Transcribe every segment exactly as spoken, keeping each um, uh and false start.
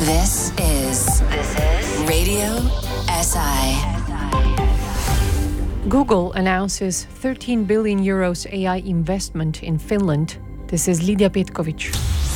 This is This is Radio S I. Google announces thirteen billion euros A I investment in Finland. This is Lidia Petkovic.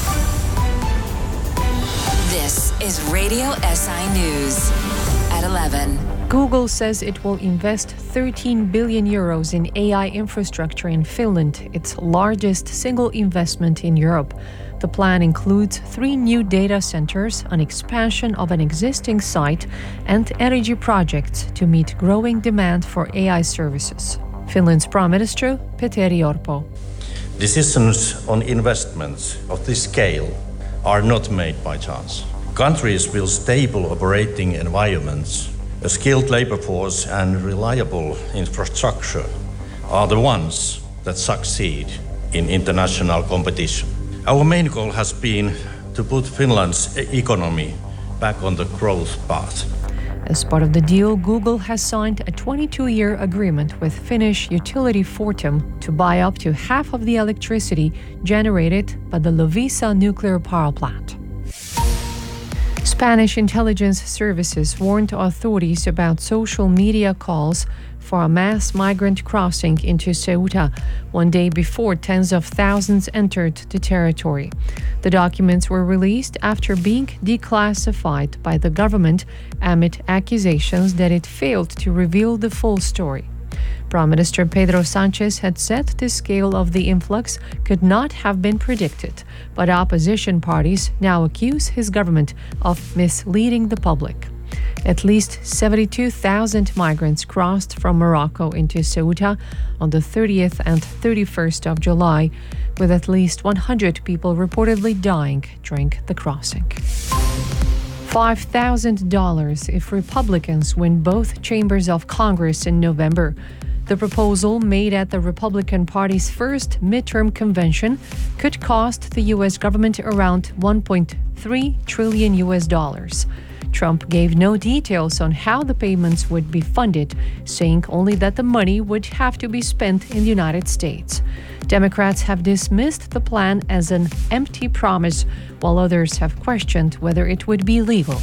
This is Radio S I News at eleven. Google says it will invest thirteen billion euros in A I infrastructure in Finland, its largest single investment in Europe. The plan includes three new data centers, an expansion of an existing site, and energy projects to meet growing demand for A I services. Finland's Prime Minister, Petteri Orpo. Decisions on investments of this scale are not made by chance. Countries with stable operating environments, a skilled labor force and reliable infrastructure are the ones that succeed in international competition. Our main goal has been to put Finland's economy back on the growth path. As part of the deal, Google has signed a twenty-two-year agreement with Finnish utility Fortum to buy up to half of the electricity generated by the Loviisa nuclear power plant. Spanish intelligence services warned authorities about social media calls for a mass migrant crossing into Ceuta one day before tens of thousands entered the territory. The documents were released after being declassified by the government amid accusations that it failed to reveal the full story. Prime Minister Pedro Sanchez had said the scale of the influx could not have been predicted, but opposition parties now accuse his government of misleading the public. At least seventy-two thousand migrants crossed from Morocco into Ceuta on the thirtieth and thirty-first of July, with at least one hundred people reportedly dying during the crossing. five thousand dollars if Republicans win both chambers of Congress in November. The proposal, made at the Republican Party's first midterm convention, could cost the U S government around one point three trillion U S dollars. Trump gave no details on how the payments would be funded, saying only that the money would have to be spent in the United States. Democrats have dismissed the plan as an empty promise, while others have questioned whether it would be legal.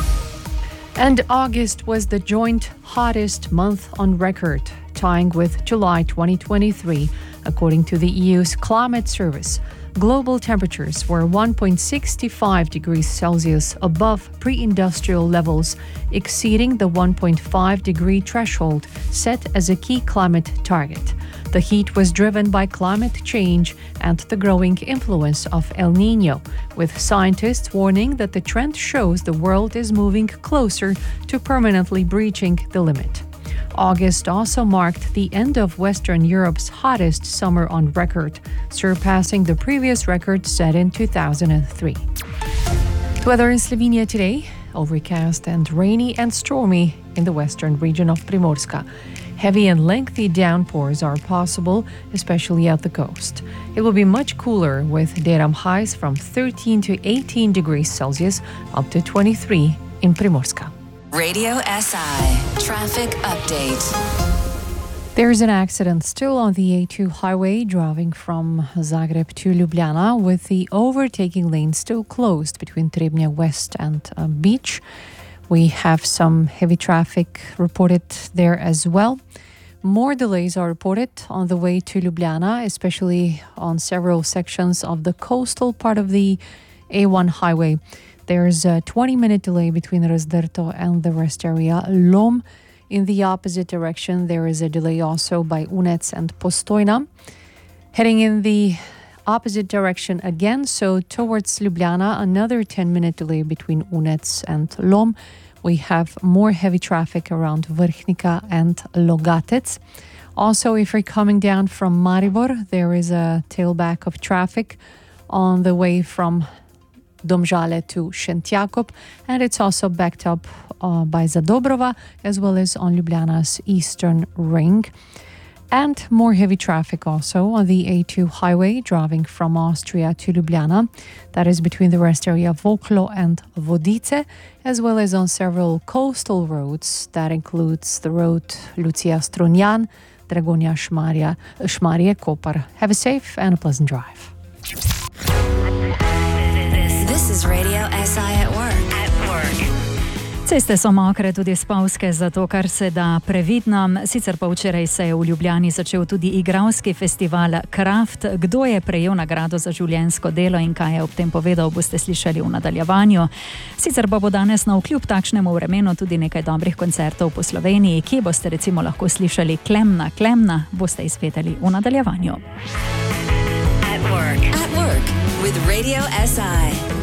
And August was the joint hottest month on record, tying with July twenty twenty-three, according to the E U's climate service. Global temperatures were one point six five degrees Celsius above pre-industrial levels, exceeding the one point five degree threshold set as a key climate target. The heat was driven by climate change and the growing influence of El Niño, with scientists warning that the trend shows the world is moving closer to permanently breaching the limit. August also marked the end of Western Europe's hottest summer on record, surpassing the previous record set in two thousand three. The weather in Slovenia today, overcast and rainy and stormy in the western region of Primorska. Heavy and lengthy downpours are possible, especially at the coast. It will be much cooler, with daytime highs from thirteen to eighteen degrees Celsius up to twenty-three in Primorska. Radio S I Traffic Update. There's an accident still on the A two highway driving from Zagreb to Ljubljana, with the overtaking lane still closed between Trebnje West and uh, Beach. We have some heavy traffic reported there as well. More delays are reported on the way to Ljubljana, especially on several sections of the coastal part of the A one highway. There's a twenty-minute delay between Răzderto and the rest area. Lom, in the opposite direction, there is a delay also by Unec and Postojna. Heading in the opposite direction again, so towards Ljubljana, another ten-minute delay between Unec and Lom. We have more heavy traffic around Vrhnika and Logatec. Also, if you're coming down from Maribor, there is a tailback of traffic on the way from Domžale to Šentjakov, and it's also backed up uh, by Zadobrova, as well as on Ljubljana's eastern ring. And more heavy traffic also on the A two highway driving from Austria to Ljubljana. That is between the rest area Voklo and Vodice, as well as on several coastal roads. That includes the road Lucia Strunjan, Dragonja Šmarje, Šmarje, Koper. Have a safe and a pleasant drive. This is Radio S I at work. At Ceste so mokre, tudi spolzke, zato kar se da previdno. Sicer pa včeraj se je v Ljubljani začel tudi igralski festival Kraft. Kdo je prejel nagrado za življenjsko delo in kaj je ob tem povedal, boste slišali v nadaljevanju. Sicer pa bo danes na vkljub takšnemu vremenu tudi nekaj dobrih koncertov po Sloveniji. Kje boste recimo lahko slišali Klemna, Klemna, boste izvedeli v nadaljevanju. At work. At work with Radio S I.